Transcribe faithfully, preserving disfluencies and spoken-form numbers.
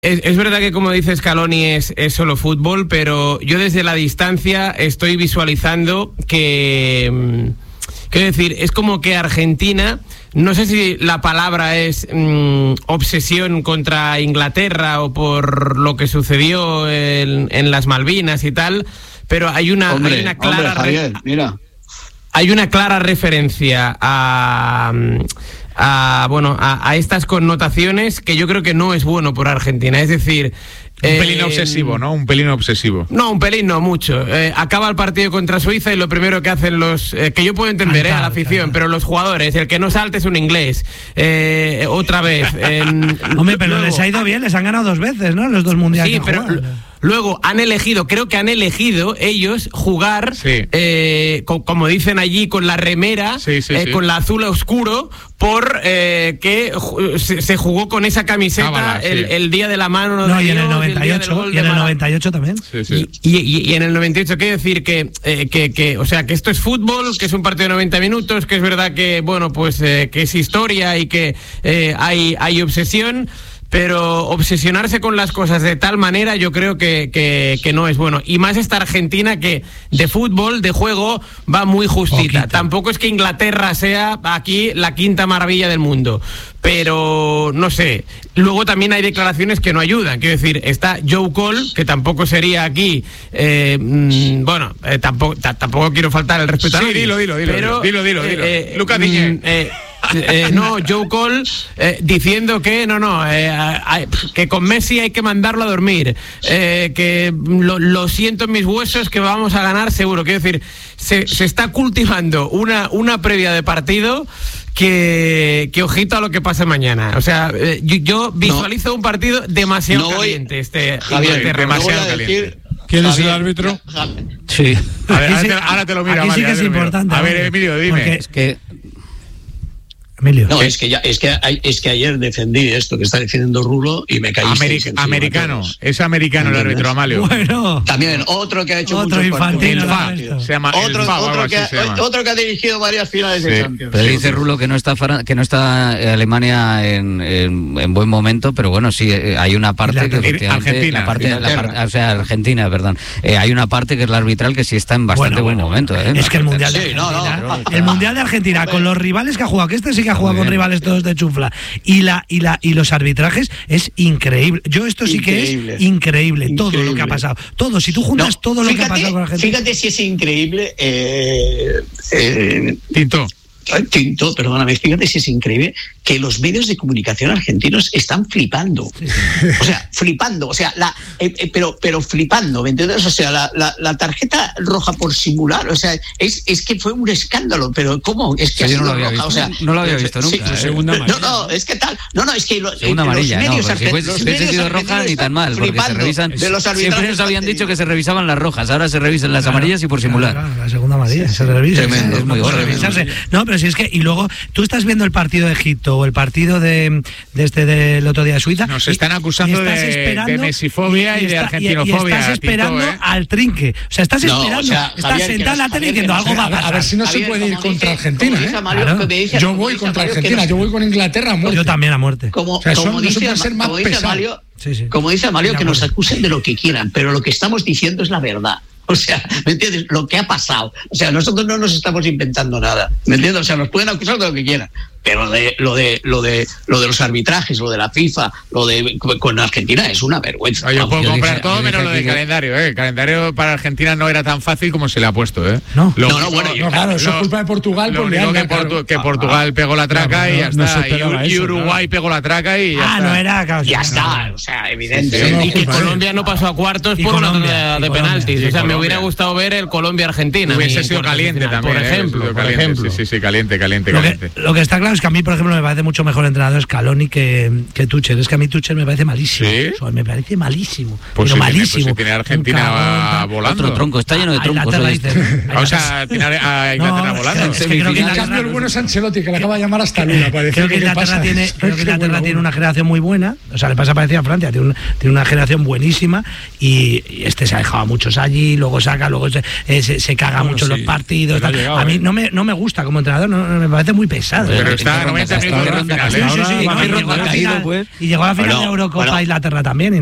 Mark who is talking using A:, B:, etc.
A: Es, es verdad que, como dice Scaloni, es, es solo fútbol, pero yo desde la distancia estoy visualizando que... Quiero decir, es como que Argentina, no sé si la palabra es mmm, obsesión contra Inglaterra o por lo que sucedió en, en las Malvinas y tal, pero hay una, hombre, hay una clara...
B: Hombre, Javier, mira...
A: Hay una clara referencia a... a bueno a, a estas connotaciones que yo creo que no es bueno por Argentina, es decir...
C: Un eh, pelín obsesivo, ¿no? Un pelín obsesivo.
A: No, un pelín no, mucho. Eh, acaba el partido contra Suiza y lo primero que hacen los... Eh, que yo puedo entender, eh, a la afición, pero los jugadores, el que no salte es un inglés. Eh, otra vez. Eh,
D: Hombre, pero luego, les ha ido bien, les han ganado dos veces, ¿no? Los dos mundiales.
A: Sí, pero... Jugaron. Luego han elegido, creo que han elegido ellos jugar, sí. eh, co como dicen allí, con la remera, sí, sí, eh, sí. con la azul oscuro, por eh, que se, se jugó con esa camiseta Cábala, el, sí. el día de la mano.
D: No,
A: de
D: y en
A: Dios,
D: el noventa y ocho, y en el noventa y ocho también.
A: Sí, sí. Y, y, y en el noventa y ocho, quiero decir que, eh, que, que, o sea, que esto es fútbol, que es un partido de noventa minutos, que es verdad que, bueno, pues eh, que es historia y que eh, hay, hay obsesión. Pero obsesionarse con las cosas de tal manera yo creo que, que, que no es bueno. Y más esta Argentina que de fútbol, de juego, va muy justita. Poquito. Tampoco es que Inglaterra sea aquí la quinta maravilla del mundo. Pero, no sé, luego también hay declaraciones que no ayudan. Quiero decir, está Joe Cole, que tampoco sería aquí, eh, mmm, bueno, eh, tampoco, tampoco quiero faltar el respeto
C: sí,
A: a nadie.
C: dilo, dilo, dilo,
A: pero,
C: dilo, dilo, dilo.
A: Eh, eh,
C: Lucas Diñé.
A: Eh, Eh, no, Joe Cole eh, diciendo que no, no, eh, eh, que con Messi hay que mandarlo a dormir, eh, que lo, lo siento en mis huesos que vamos a ganar seguro. Quiero decir, se, se está cultivando una, una previa de partido que, que ojito a lo que pase mañana. O sea, eh, yo, yo visualizo no, un partido demasiado no caliente. Voy, este
C: Javier, demasiado no caliente.
E: ¿Quién es el árbitro?
C: Sí. A ver, ahora, te, ahora te lo miro.
D: Aquí
C: María,
D: sí que es importante.
C: A ver, Emilio, dime.
D: Porque
B: es que
D: Emilio.
B: No, es que ya, es que es que ayer defendí esto que está defendiendo Rulo y me caí.
C: Ameri americano, es americano el árbitro, Amalio.
D: Bueno.
B: También otro que ha hecho
D: otro
B: muchos
D: infantil,
B: partidos.
C: El F A, se llama
B: otro,
C: el F A,
B: otro, que ha,
C: se llama.
B: otro que ha dirigido varias finales sí. de Champions.
F: Pero dice Rulo que no está que no está Alemania en, en, en buen momento, pero bueno, sí hay una parte que efectivamente
C: Argentina,
F: la parte, la parte, o sea, Argentina, perdón. Eh, hay una parte que es la arbitral que sí está en bastante
D: bueno,
F: buen momento, ¿eh?
D: Es que el mundial de
B: sí,
D: Argentina,
B: no, no.
D: el mundial de Argentina con los rivales que ha jugado, que este sí que ha jugado con rivales de chufla y la y la y los arbitrajes es increíble. Yo esto sí increíble. que es increíble, increíble todo lo que ha pasado. Todo, si tú juntas no, todo fíjate, lo que ha pasado con la gente.
B: Fíjate si es increíble eh, eh,
C: Tinto.
B: Tinto, perdóname, fíjate si es increíble que los medios de comunicación argentinos están flipando. Sí. O sea, flipando, o sea, la, eh, eh, pero, pero flipando, ¿me entiendes? O sea, la, la, la tarjeta roja por simular, o sea, es, es que fue un escándalo, pero ¿cómo? Es que
F: sí,
B: ha sido
F: no lo había
B: roja,
F: visto,
B: o sea,
F: no lo había visto nunca. Sí,
B: eh.
F: Segunda
B: no, no, es que tal, no, no, es que lo,
F: segunda
B: eh,
F: amarilla,
B: los medios
F: no, si hubiese si hubiese sido roja ni tan mal, porque se revisan. Siempre nos habían dicho que se revisaban las rojas, ahora se revisan las amarillas y por simular.
D: Claro, la segunda amarilla se revisa.
F: Es muy bueno.
D: No, pero si es que y luego tú estás viendo el partido de Egipto o el partido de, de este del otro día de Suiza.
C: Nos están acusando de, de mesifobia y, y, y de argentinofobia.
D: Y, y estás esperando
C: Tito, ¿eh?
D: al trinque. O sea, estás no, esperando. O sea, estás
B: Javier,
D: sentado en la tele diciendo algo va a pasar.
E: A ver si no
B: Javier,
E: se puede ir contra
B: dice,
E: Argentina. ¿eh?
B: Mario,
E: claro.
B: dice,
E: yo voy contra
B: Mario,
E: Argentina,
B: no,
E: yo voy con Inglaterra a muerte.
D: Yo también a muerte.
B: Como,
E: o sea,
B: como
E: son,
B: dice,
E: no se ser más
B: como dice Mario,
D: sí, sí.
B: como dice Mario, que nos acusen de lo que quieran, pero lo que estamos diciendo es la verdad. O sea, ¿me entiendes? Lo que ha pasado. O sea, nosotros no nos estamos inventando nada. ¿Me entiendes? O sea, nos pueden acusar de lo que quieran. Pero de, lo de lo de lo de los arbitrajes, lo de la FIFA, lo de con Argentina es una vergüenza.
C: Oye, yo puedo
F: yo
C: comprar
F: dije,
C: todo menos lo del
F: que...
C: calendario, ¿eh? El calendario para Argentina no era tan fácil como se le ha puesto, ¿eh?
D: No,
C: lo,
B: no, no, bueno,
E: no, claro, eso es culpa de Portugal.
C: Lo único que, Portu que Portugal pegó la traca claro, y ya no, está. No y, y Uruguay
E: no.
C: pegó la traca y ya
D: ah,
C: está.
D: no era, claro,
B: ya
D: no,
B: está,
D: no.
B: O sea, evidente.
A: Sí, sí, y que Colombia no pasó a cuartos por una tontería de penaltis. O sea, me hubiera gustado ver el Colombia-Argentina.
C: Hubiese sido caliente también,
A: por ejemplo. Por ejemplo.
C: Sí, sí, caliente, caliente, caliente.
D: Lo que está claro es que a mí, por ejemplo, me parece mucho mejor entrenador Scaloni que, que Tuchel. Es que a mí Tuchel me parece malísimo.
C: ¿Sí?
D: O sea, me parece malísimo.
C: Pues
D: pero
C: si
D: malísimo.
C: Tiene, pues si tiene Argentina volando.
F: Otro tronco, está lleno de troncos.
C: O sea, tiene a Inglaterra volando.
D: Es que creo que
E: en cambio el bueno es Ancelotti, que le acaba de llamar hasta Lula.
D: Creo que Inglaterra tiene, creo que Inglaterra bueno, tiene una generación muy buena. O sea, le pasa parecido a Francia. Tiene, un, tiene una generación buenísima y, y este se ha dejado a muchos allí, luego saca, luego se, eh, se, se caga bueno, mucho en sí, los partidos. A mí no me, no me gusta como entrenador, no, no, me parece muy pesado.
C: Pero,
D: ¿no?
C: Está a noventa minutos de la final.
D: Y llegó a la final de Eurocopa Inglaterra también.